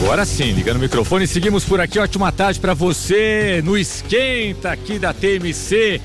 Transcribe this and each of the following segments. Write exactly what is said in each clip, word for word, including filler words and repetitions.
Agora sim, ligando o microfone, seguimos por aqui. Ótima tarde pra você no Esquenta aqui da T M C.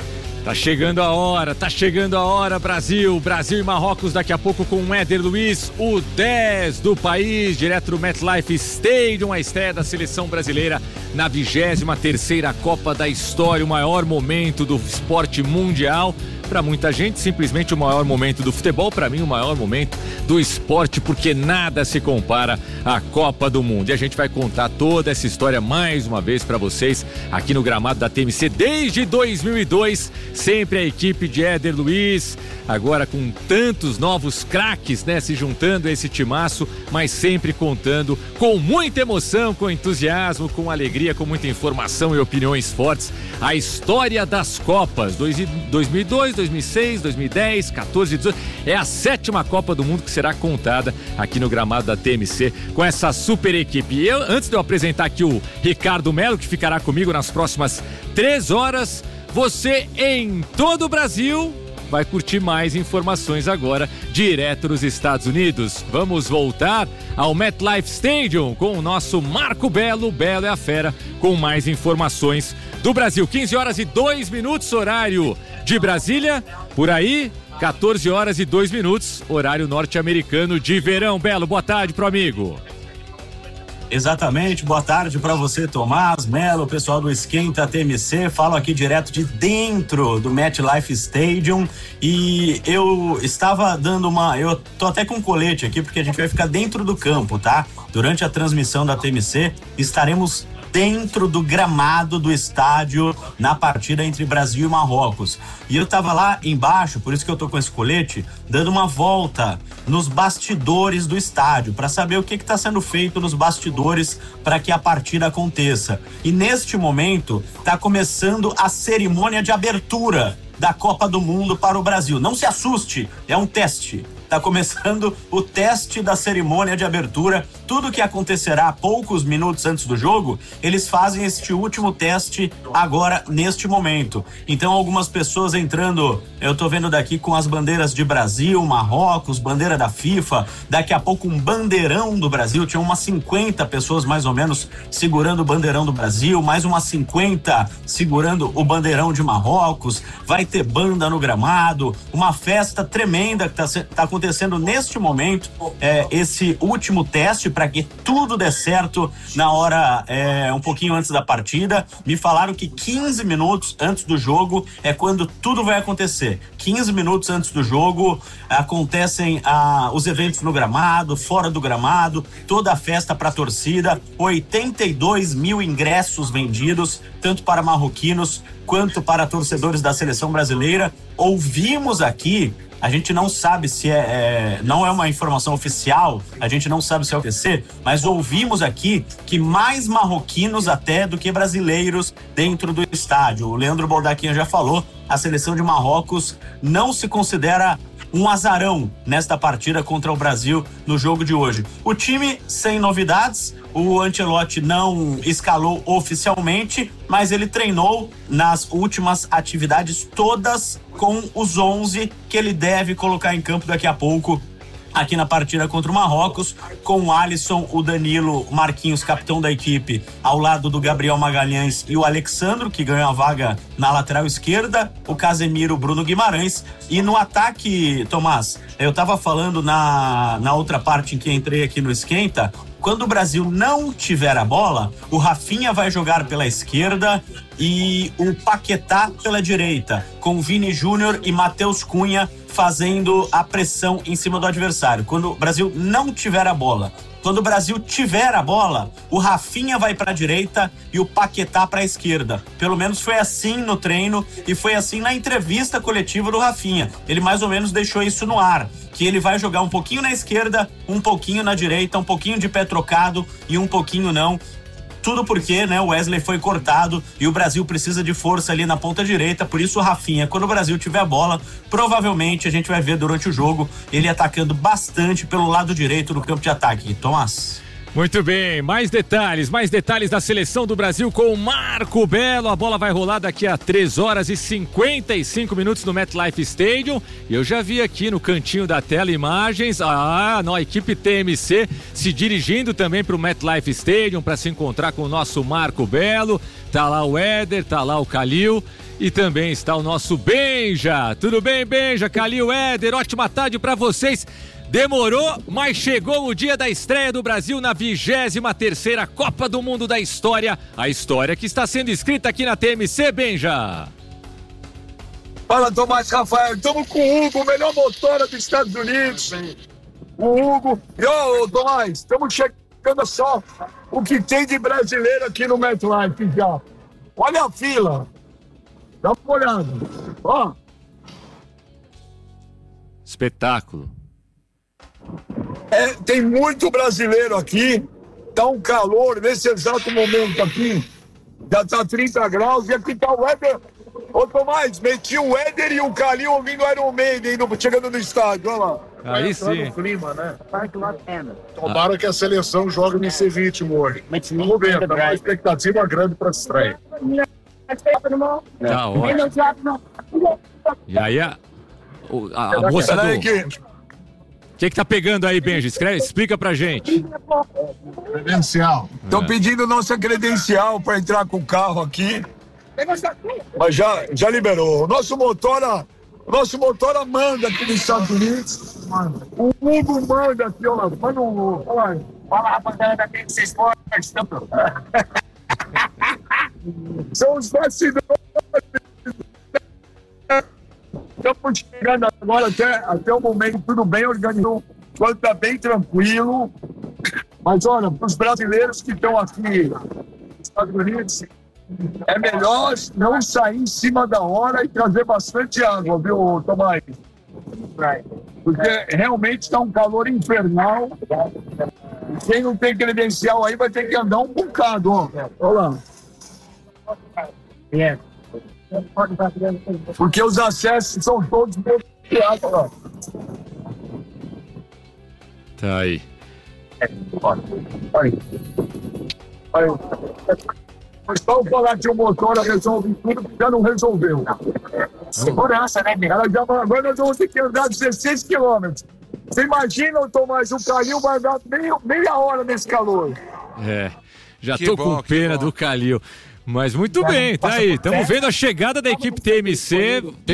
Tá chegando a hora, tá chegando a hora, Brasil. Brasil e Marrocos daqui a pouco com o Éder Luiz, o dez do país, direto do MetLife Stadium, a estreia da seleção brasileira na vigésima terceira Copa da história, o maior momento do esporte mundial. Para muita gente, simplesmente o maior momento do futebol, para mim o maior momento do esporte, porque nada se compara à Copa do Mundo. E a gente vai contar toda essa história mais uma vez para vocês aqui no gramado da T M C desde dois mil e dois, sempre a equipe de Éder Luiz, agora com tantos novos craques, né, se juntando a esse timaço, mas sempre contando com muita emoção, com entusiasmo, com alegria, com muita informação e opiniões fortes, a história das Copas, dois mil e dois, dois mil e seis, dois mil e dez, quatorze, dezoito, é a sétima Copa do Mundo que será contada aqui no gramado da T M C com essa super equipe. E eu, antes de eu apresentar aqui o Ricardo Melo, que ficará comigo nas próximas três horas, você em todo o Brasil vai curtir mais informações agora, direto dos Estados Unidos. Vamos voltar ao MetLife Stadium com o nosso Marco Belo, Belo é a fera, com mais informações do Brasil. quinze horas e dois minutos, horário de Brasília. Por aí, quatorze horas e dois minutos, horário norte-americano de verão. Belo, boa tarde pro amigo. Exatamente, boa tarde para você, Tomás, Melo, pessoal do Esquenta T M C. Falo aqui direto de dentro do MetLife Stadium e eu estava dando uma... Eu tô até com um colete aqui porque a gente vai ficar dentro do campo, tá? Durante a transmissão da T M C, estaremos dentro do gramado do estádio na partida entre Brasil e Marrocos. E eu tava lá embaixo, por isso que eu tô com esse colete, dando uma volta nos bastidores do estádio, para saber o que que tá sendo feito nos bastidores para que a partida aconteça. E neste momento, tá começando a cerimônia de abertura da Copa do Mundo para o Brasil. Não se assuste, é um teste. Tá começando o teste da cerimônia de abertura. Tudo que acontecerá poucos minutos antes do jogo, eles fazem este último teste agora, neste momento. Então, algumas pessoas entrando, eu tô vendo daqui com as bandeiras de Brasil, Marrocos, bandeira da FIFA, daqui a pouco um bandeirão do Brasil, tinha umas cinquenta pessoas mais ou menos segurando o bandeirão do Brasil, mais umas cinquenta segurando o bandeirão de Marrocos, vai ter banda no gramado, uma festa tremenda que tá, tá acontecendo acontecendo neste momento, é, esse último teste para que tudo dê certo na hora, é, um pouquinho antes da partida. Me falaram que quinze minutos antes do jogo é quando tudo vai acontecer. quinze minutos antes do jogo acontecem ah, os eventos no gramado, fora do gramado, toda a festa para a torcida, oitenta e dois mil ingressos vendidos, tanto para marroquinos quanto para torcedores da seleção brasileira. Ouvimos aqui, a gente não sabe se é, é, não é uma informação oficial, a gente não sabe se é o P C, mas ouvimos aqui que mais marroquinos até do que brasileiros dentro do estádio. O Leandro Baldaquinha já falou, a seleção de Marrocos não se considera um azarão nesta partida contra o Brasil no jogo de hoje. O time sem novidades, o Ancelotti não escalou oficialmente, mas ele treinou nas últimas atividades todas com os onze que ele deve colocar em campo daqui a pouco aqui na partida contra o Marrocos, com o Alisson, o Danilo, o Marquinhos, capitão da equipe, ao lado do Gabriel Magalhães e o Alexandro, que ganhou a vaga na lateral esquerda, o Casemiro, o Bruno Guimarães. E no ataque, Tomás, eu tava falando na, na outra parte em que entrei aqui no Esquenta, quando o Brasil não tiver a bola, o Rafinha vai jogar pela esquerda e o Paquetá pela direita, com Vini Júnior e Matheus Cunha fazendo a pressão em cima do adversário. Quando o Brasil não tiver a bola, quando o Brasil tiver a bola, o Rafinha vai para a direita e o Paquetá para a esquerda. Pelo menos foi assim no treino e foi assim na entrevista coletiva do Rafinha. Ele mais ou menos deixou isso no ar, que ele vai jogar um pouquinho na esquerda, um pouquinho na direita, um pouquinho de pé trocado e um pouquinho não. Tudo porque, né, o Wesley foi cortado e o Brasil precisa de força ali na ponta direita, por isso o Rafinha, quando o Brasil tiver a bola, provavelmente a gente vai ver durante o jogo ele atacando bastante pelo lado direito do campo de ataque. Tomás? Muito bem, mais detalhes, mais detalhes da seleção do Brasil com o Marco Belo. A bola vai rolar daqui a três horas e cinquenta e cinco minutos no MetLife Stadium. E eu já vi aqui no cantinho da tela imagens, ah, a equipe T M C se dirigindo também para o MetLife Stadium para se encontrar com o nosso Marco Belo. Tá lá o Éder, tá lá o Calil e também está o nosso Benja. Tudo bem, Benja, Calil, Éder, ótima tarde para vocês. Demorou, mas chegou o dia da estreia do Brasil na vigésima terceira Copa do Mundo da história. A história que está sendo escrita aqui na T M C, Benja. Fala, Tomás Rafael. Estamos com o Hugo, o melhor motora dos Estados Unidos. O Hugo. E, ô, Tomás, estamos checando só o que tem de brasileiro aqui no MetLife já. Olha a fila. Dá uma olhada. Ó. Espetáculo. É, tem muito brasileiro aqui, tá um calor nesse exato momento aqui, já tá trinta graus, e aqui tá o Éder. Ô Tomás, meti o Éder e o Calil ouvindo o Iron Maiden chegando no estádio, olha lá. Aí sim. No clima, né? Tomara ah. que a seleção jogue nesse ritmo hoje. Vamos ver, tá uma expectativa grande pra estreia. Tá ótimo. E aí a, a, a moça do... O que que tá pegando aí, Benji? Escreve, explica pra gente. Credencial. Estão é. pedindo nossa credencial pra entrar com o carro aqui. Mas já, já liberou. O nosso motora, nosso motora manda aqui nos Estados Unidos. O Hugo manda aqui, ó. Manda um Hugo. Fala, rapaziada, da T M C Sports. São os bastidores. Estamos chegando agora até, até o momento, tudo bem organizado, quando está bem tranquilo. Mas olha, para os brasileiros que estão aqui nos Estados Unidos, é melhor não sair em cima da hora e trazer bastante água, viu, Tomás? Porque realmente está um calor infernal. Quem não tem credencial aí vai ter que andar um bocado, ó. Olha lá. É. Porque os acessos são todos bloqueados. Tá aí. Só falar que o motor resolve tudo, que já não resolveu. Segurança, né, Miguel? Agora nós vamos ter que andar dezesseis quilômetros. Você imagina, Tomás, o Calil vai andar meia, meia hora nesse calor. É, já que tô bom, com pena bom. do Calil. Mas muito bem, tá aí. Estamos vendo a chegada da equipe T M C.